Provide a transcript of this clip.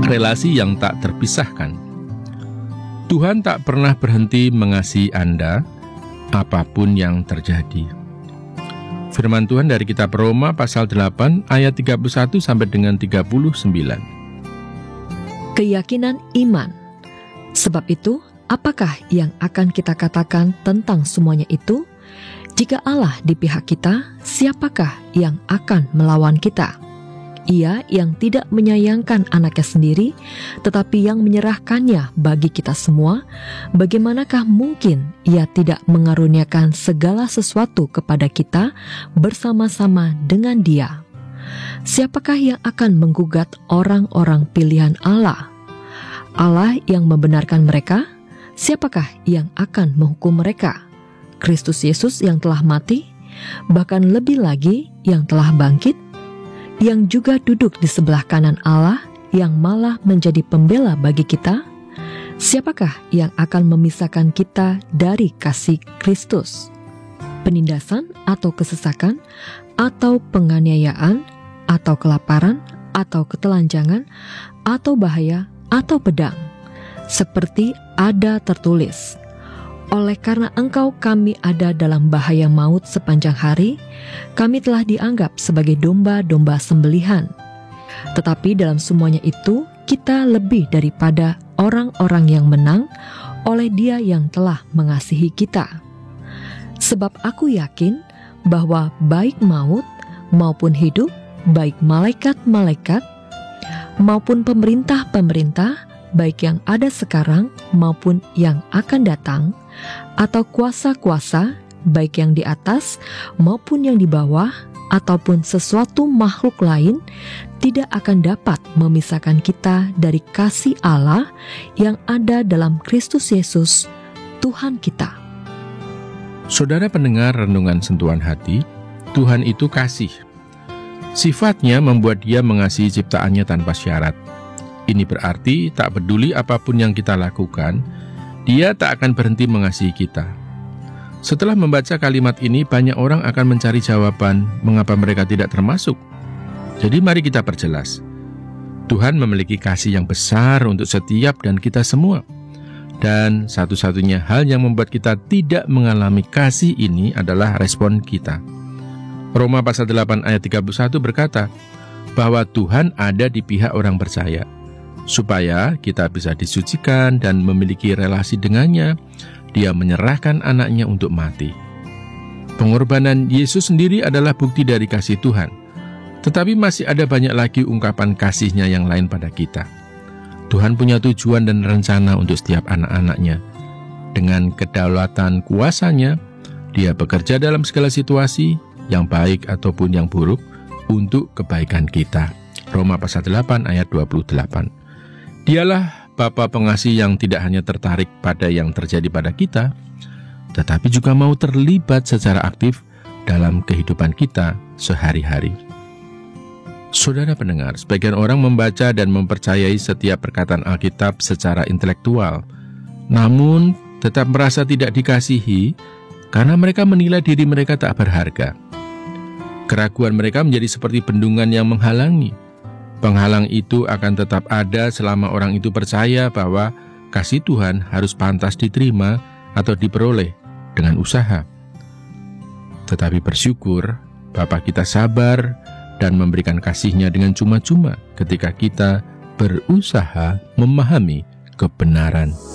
relasi yang tak terpisahkan. Tuhan tak pernah berhenti mengasihi Anda, apapun yang terjadi. Firman Tuhan dari kitab Roma pasal 8 ayat 31 sampai dengan 39. Keyakinan iman. Sebab itu, apakah yang akan kita katakan tentang semuanya itu? Jika Allah di pihak kita, siapakah yang akan melawan kita? Ia yang tidak menyayangkan anaknya sendiri, tetapi yang menyerahkannya bagi kita semua, bagaimanakah mungkin ia tidak mengaruniakan segala sesuatu kepada kita bersama-sama dengan Dia? Siapakah yang akan menggugat orang-orang pilihan Allah? Allah yang membenarkan mereka, siapakah yang akan menghukum mereka? Kristus Yesus yang telah mati, bahkan lebih lagi yang telah bangkit, yang juga duduk di sebelah kanan Allah, yang malah menjadi pembela bagi kita. Siapakah yang akan memisahkan kita dari kasih Kristus? Penindasan atau kesesakan, atau penganiayaan, atau kelaparan, atau ketelanjangan, atau bahaya, atau pedang? Seperti ada tertulis, oleh karena engkau kami ada dalam bahaya maut sepanjang hari, kami telah dianggap sebagai domba-domba sembelihan. Tetapi dalam semuanya itu, kita lebih daripada orang-orang yang menang oleh Dia yang telah mengasihi kita. Sebab aku yakin bahwa baik maut maupun hidup, baik malaikat-malaikat maupun pemerintah-pemerintah, baik yang ada sekarang maupun yang akan datang, atau kuasa-kuasa, baik yang di atas maupun yang di bawah, ataupun sesuatu makhluk lain, tidak akan dapat memisahkan kita dari kasih Allah yang ada dalam Kristus Yesus, Tuhan kita. Saudara pendengar renungan sentuhan hati, Tuhan itu kasih. Sifatnya membuat Dia mengasihi ciptaannya tanpa syarat. Ini berarti tak peduli apapun yang kita lakukan, Dia tak akan berhenti mengasihi kita. Setelah membaca kalimat ini, banyak orang akan mencari jawaban mengapa mereka tidak termasuk. Jadi mari kita perjelas. Tuhan memiliki kasih yang besar untuk setiap dan kita semua. Dan satu-satunya hal yang membuat kita tidak mengalami kasih ini adalah respon kita. Roma pasal 8 ayat 31 berkata bahwa Tuhan ada di pihak orang percaya, supaya kita bisa disucikan dan memiliki relasi dengannya. Dia menyerahkan anaknya untuk mati. Pengorbanan Yesus sendiri adalah bukti dari kasih Tuhan. Tetapi masih ada banyak lagi ungkapan kasih-Nya yang lain pada kita. Tuhan punya tujuan dan rencana untuk setiap anak-anaknya. Dengan kedaulatan kuasa-Nya, Dia bekerja dalam segala situasi, yang baik ataupun yang buruk, untuk kebaikan kita. Roma pasal 8 ayat 28. Dialah Bapa pengasih yang tidak hanya tertarik pada yang terjadi pada kita, tetapi juga mau terlibat secara aktif dalam kehidupan kita sehari-hari. Saudara pendengar, sebagian orang membaca dan mempercayai setiap perkataan Alkitab secara intelektual, namun tetap merasa tidak dikasihi karena mereka menilai diri mereka tak berharga. Keraguan mereka menjadi seperti bendungan yang menghalangi. Penghalang itu akan tetap ada selama orang itu percaya bahwa kasih Tuhan harus pantas diterima atau diperoleh dengan usaha. Tetapi bersyukur, Bapa kita sabar dan memberikan kasih-Nya dengan cuma-cuma ketika kita berusaha memahami kebenaran